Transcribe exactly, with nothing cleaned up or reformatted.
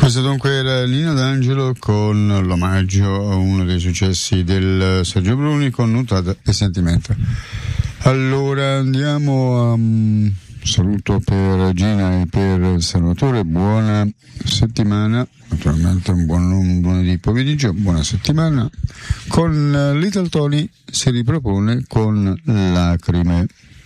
Questo dunque era Nino D'Angelo con l'omaggio a uno dei successi del Sergio Bruni con Nutrata e Sentimento. Allora andiamo a um, saluto per Gina e per Salvatore, buona settimana, naturalmente un buon lunedì pomeriggio, buona settimana. Con uh, Little Tony si ripropone con Lacrime.